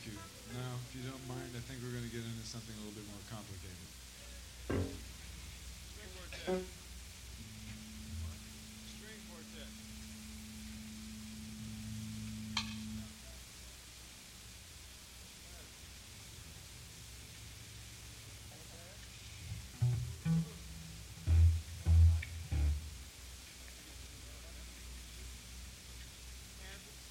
you. Now, if you don't mind, I think we're going to get into something a little bit more complicated.